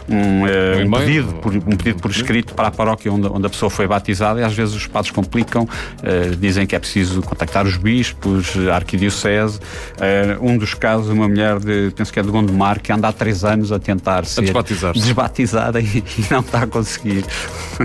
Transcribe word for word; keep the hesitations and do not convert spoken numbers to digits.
um, uh, um, pedido, por, um pedido por escrito para a paróquia onde, onde a pessoa foi batizada, e às vezes os padres complicam, uh, dizem que é preciso contactar os bispos, a arquidiocese. Uh, um dos casos, uma mulher de, penso que é de Gondomar, que anda há três anos a tentar ser desbatizar-se. desbatizada e, e não está a conseguir.